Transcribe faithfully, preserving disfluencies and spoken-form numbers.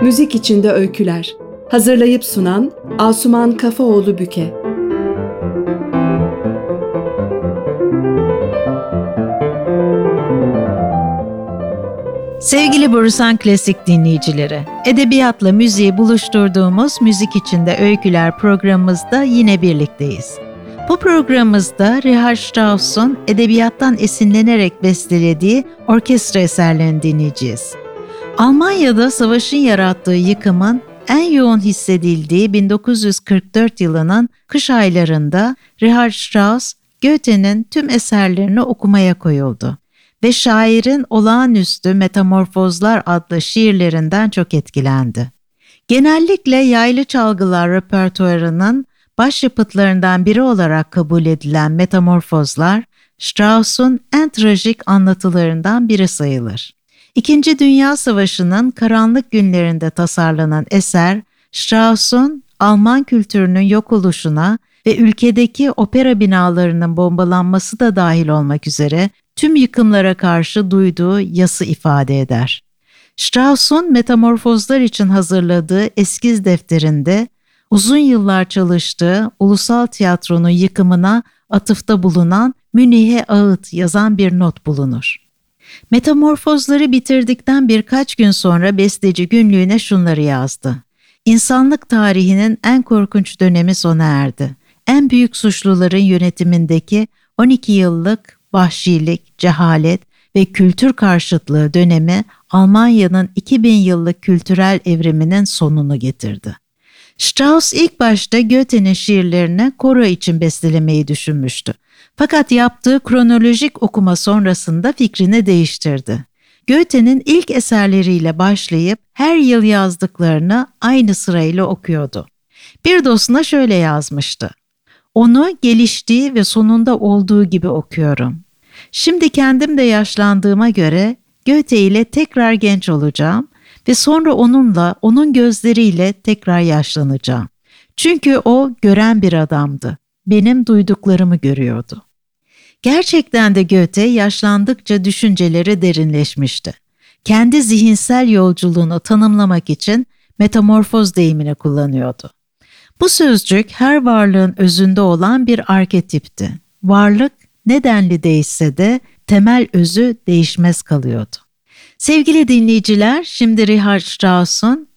Müzik içinde öyküler. Hazırlayıp sunan Asuman Kafaoğlu Büke. Sevgili Borusan Klasik dinleyicileri, edebiyatla müziği buluşturduğumuz Müzik İçinde Öyküler programımızda yine birlikteyiz. Bu programımızda Richard Strauss'un edebiyattan esinlenerek bestelediği orkestra eserlerini dinleyeceğiz. Almanya'da savaşın yarattığı yıkımın en yoğun hissedildiği bin dokuz yüz kırk dört yılının kış aylarında Richard Strauss, Goethe'nin tüm eserlerini okumaya koyuldu ve şairin olağanüstü Metamorfozlar adlı şiirlerinden çok etkilendi. Genellikle yaylı çalgılar repertuarının başyapıtlarından biri olarak kabul edilen Metamorfozlar, Strauss'un en trajik anlatılarından biri sayılır. İkinci Dünya Savaşı'nın karanlık günlerinde tasarlanan eser, Strauss'un Alman kültürünün yok oluşuna ve ülkedeki opera binalarının bombalanması da dahil olmak üzere tüm yıkımlara karşı duyduğu yası ifade eder. Strauss'un Metamorfozlar için hazırladığı eskiz defterinde uzun yıllar çalıştığı ulusal tiyatronun yıkımına atıfta bulunan Münih'e ağıt yazan bir not bulunur. Metamorfozları bitirdikten birkaç gün sonra besteci günlüğüne şunları yazdı. İnsanlık tarihinin en korkunç dönemi sona erdi. En büyük suçluların yönetimindeki on iki yıllık vahşilik, cehalet ve kültür karşıtlığı dönemi Almanya'nın iki bin yıllık kültürel evriminin sonunu getirdi. Strauss ilk başta Goethe'nin şiirlerini koro için bestelemeyi düşünmüştü. Fakat yaptığı kronolojik okuma sonrasında fikrini değiştirdi. Goethe'nin ilk eserleriyle başlayıp her yıl yazdıklarını aynı sırayla okuyordu. Bir dostuna şöyle yazmıştı. Onu geliştiği ve sonunda olduğu gibi okuyorum. Şimdi kendim de yaşlandığıma göre Goethe ile tekrar genç olacağım ve sonra onunla, onun gözleriyle tekrar yaşlanacağım. Çünkü o gören bir adamdı. Benim duyduklarımı görüyordu. Gerçekten de Goethe yaşlandıkça düşünceleri derinleşmişti. Kendi zihinsel yolculuğunu tanımlamak için metamorfoz deyimini kullanıyordu. Bu sözcük her varlığın özünde olan bir arketipti. Varlık nedenli değişse de temel özü değişmez kalıyordu. Sevgili dinleyiciler, şimdi Richard Strauss'un